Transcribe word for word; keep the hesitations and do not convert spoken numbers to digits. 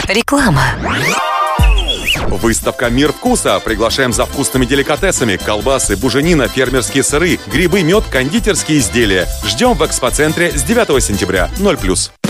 Реклама. Выставка «Мир вкуса». Приглашаем за вкусными деликатесами. Колбасы, буженина, фермерские сыры, грибы, мед, кондитерские изделия. Ждем в экспоцентре с девятого сентября. ноль плюс.